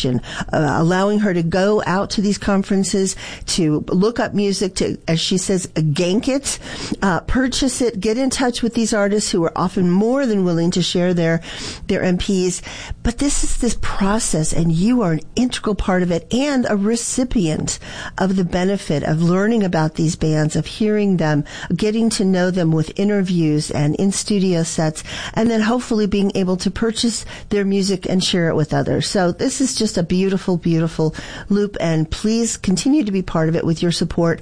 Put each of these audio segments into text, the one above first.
station, allowing her to go out to these conferences, to look up music, to, as she says, gank it, purchase it, get in touch with these artists who are often more than willing to share their MPs. But this is this process, and you are an integral part of it and a recipient of the benefit of learning about these bands, of hearing them, getting to know them with interviews and in-studio sets, and then hopefully being able to purchase their music and share it with others. So this is just a beautiful, beautiful loop, and please continue to be part of it with your support.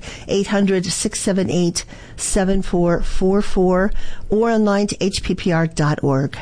800-678-7444 or online to hppr.org.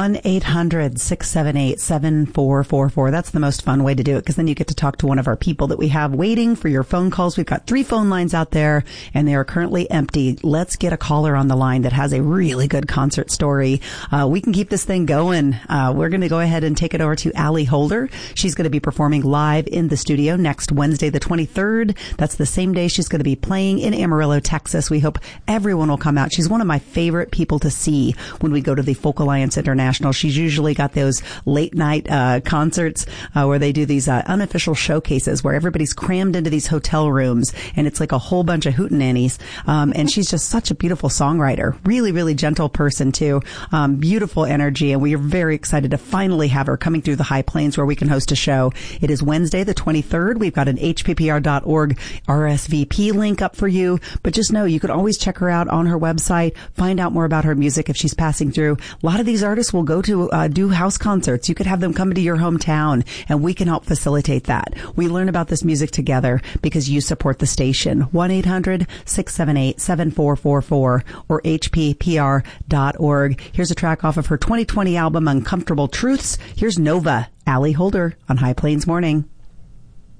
1-800-678-7444. That's the most fun way to do it, because then you get to talk to one of our people that we have waiting for your phone calls. We've got 3 phone lines out there, and they are currently empty. Let's get a caller on the line that has a really good concert story. We can keep this thing going. We're going to go ahead and take it over to Allie Holder. She's going to be performing live in the studio next Wednesday, the 23rd. That's the same day she's going to be playing in Amarillo, Texas. We hope everyone will come out. She's one of my favorite people to see when we go to the Folk Alliance International. She's usually got those late night concerts where they do these unofficial showcases where everybody's crammed into these hotel rooms, and it's like a whole bunch of hootenannies. And she's just such a beautiful songwriter. Really, really gentle person too. Beautiful energy, and we are very excited to finally have her coming through the High Plains where we can host a show. It is Wednesday the 23rd. We've got an hppr.org RSVP link up for you, but just know you could always check her out on her website, find out more about her music if she's passing through. A lot of these artists will go to do house concerts. You could have them come into your hometown, and we can help facilitate that. We learn about this music together because you support the station. 1-800-678-7444 or hppr.org. Here's a track off of her 2020 album, Uncomfortable Truths. Here's Nova, Allie Holder on High Plains Morning.